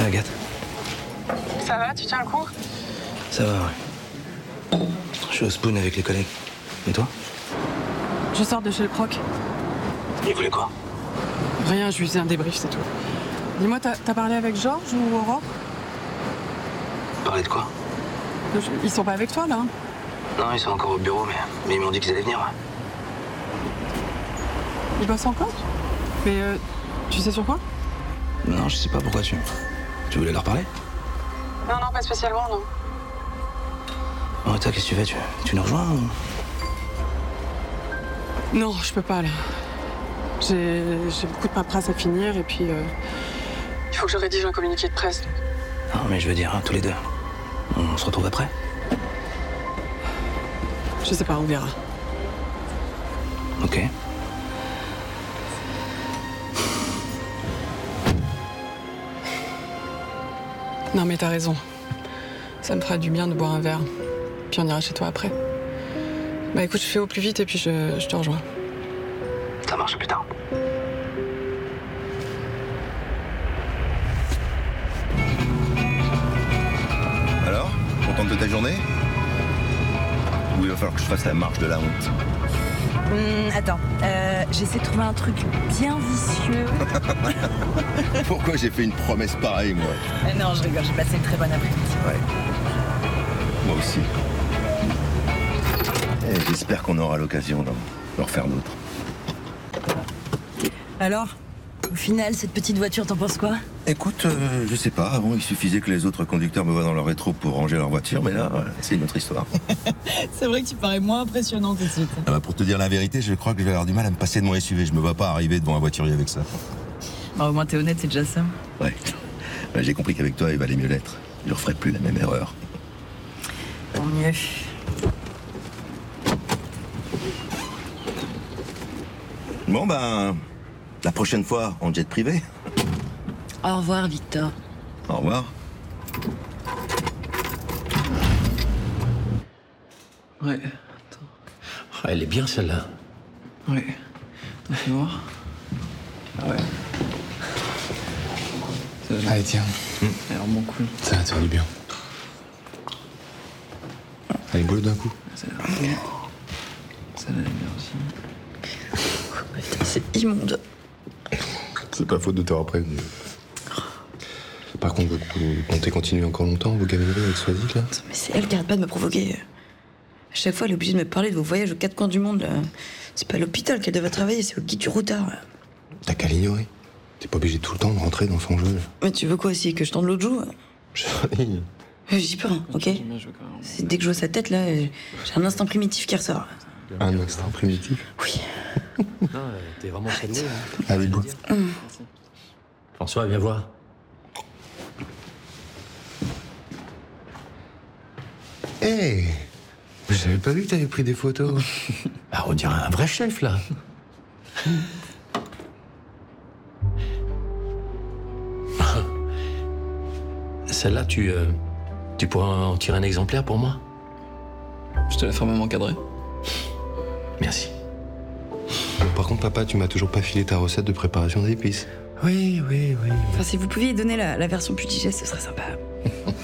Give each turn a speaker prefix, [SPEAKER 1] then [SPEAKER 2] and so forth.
[SPEAKER 1] Agathe.
[SPEAKER 2] Ça va, tu tiens le coup?
[SPEAKER 1] Ça va, ouais. Je suis au Spoon avec les collègues. Et toi?
[SPEAKER 2] Je sors de chez le Croc.
[SPEAKER 1] Il voulait quoi?
[SPEAKER 2] Rien, je lui faisais un débrief, c'est tout. Dis-moi, t'as parlé avec Georges ou Aurore?
[SPEAKER 1] Parler de quoi?
[SPEAKER 2] Ils sont pas avec toi, là, hein?
[SPEAKER 1] Non, ils sont encore au bureau, mais ils m'ont dit qu'ils allaient venir, ouais.
[SPEAKER 2] Ils bossent encore? Mais tu sais sur quoi?
[SPEAKER 1] Non, je sais pas pourquoi tu voulais leur parler?
[SPEAKER 2] Non, pas spécialement, non.
[SPEAKER 1] Oh, toi, qu'est-ce que tu fais? Tu nous rejoins ou...
[SPEAKER 2] Non, je peux pas, là. J'ai beaucoup de paperasse à finir, et puis... il faut que je rédige un communiqué de presse.
[SPEAKER 1] Non, mais je veux dire, hein, tous les deux. On se retrouve après?
[SPEAKER 2] Je sais pas, on verra.
[SPEAKER 1] Ok.
[SPEAKER 2] Non, mais t'as raison. Ça me fera du bien de boire un verre. Puis on ira chez toi après. Bah écoute, je fais au plus vite et puis je te rejoins.
[SPEAKER 1] Ça marche, plus tard.
[SPEAKER 3] Alors, contente de ta journée? Ou il va falloir que je fasse la marche de la honte?
[SPEAKER 4] Attends, j'essaie de trouver un truc bien vicieux.
[SPEAKER 3] Pourquoi j'ai fait une promesse pareille, moi?
[SPEAKER 4] Non, je rigole, j'ai passé une très bonne après-midi.
[SPEAKER 3] Ouais. Moi aussi. Et j'espère qu'on aura l'occasion d'en refaire d'autres.
[SPEAKER 4] Alors, au final, cette petite voiture, t'en penses quoi?
[SPEAKER 3] Écoute, je sais pas, avant il suffisait que les autres conducteurs me voient dans leur rétro pour ranger leur voiture, mais là, c'est une autre histoire.
[SPEAKER 4] C'est vrai que tu parais moins impressionnant tout de suite.
[SPEAKER 3] Ah bah, pour te dire la vérité, je crois que je vais avoir du mal à me passer de mon SUV. Je me vois pas arriver devant un voiturier avec ça.
[SPEAKER 4] Bah, au moins t'es honnête, c'est déjà ça.
[SPEAKER 3] Ouais. Ouais, j'ai compris qu'avec toi, il valait mieux l'être. Je ne referai plus la même erreur.
[SPEAKER 4] Tant mieux.
[SPEAKER 3] Bon ben, la prochaine fois, en jet privé.
[SPEAKER 4] Au revoir, Victor.
[SPEAKER 3] Au revoir.
[SPEAKER 1] Ouais, attends. Ah, elle est bien, celle-là. Ouais. Fais voir. Ah ouais.
[SPEAKER 5] Allez, tiens.
[SPEAKER 1] Elle est vraiment cool.
[SPEAKER 5] Ça va te faire du bien. Allez, boule d'un coup.
[SPEAKER 1] Celle-là, elle est bien aussi.
[SPEAKER 4] Putain, c'est immonde.
[SPEAKER 5] C'est pas faute de t'avoir prévenu. Par contre, vous comptez continuer encore longtemps, vos gamineries avec Swazik, là?
[SPEAKER 4] Mais c'est elle qui arrête pas de me provoquer. À chaque fois, elle est obligée de me parler de vos voyages aux quatre coins du monde. Là. C'est pas à l'hôpital qu'elle devrait travailler, c'est au guide du routard. Là.
[SPEAKER 5] T'as qu'à l'ignorer. T'es pas obligé tout le temps de rentrer dans son jeu.
[SPEAKER 4] Mais tu veux quoi aussi? Que je tende l'autre joue?
[SPEAKER 5] Chérie.
[SPEAKER 4] J'y peux, ok? C'est dès que je vois sa tête, là, j'ai un instinct primitif qui ressort.
[SPEAKER 5] Un instinct primitif?
[SPEAKER 4] Oui.
[SPEAKER 1] Non, t'es vraiment très doué. Hein.
[SPEAKER 5] Allez, boule.
[SPEAKER 1] François, viens voir.
[SPEAKER 5] Hé! J'avais pas vu que t'avais pris des photos.
[SPEAKER 1] Ah, on dirait un vrai chef, là. Celle-là, tu pourrais en tirer un exemplaire pour moi? Je te la ferai même encadrer. Merci.
[SPEAKER 5] Bon, par contre, papa, tu m'as toujours pas filé ta recette de préparation d'épices.
[SPEAKER 1] Oui.
[SPEAKER 4] Enfin, si vous pouviez donner la version plus digeste, ce serait sympa.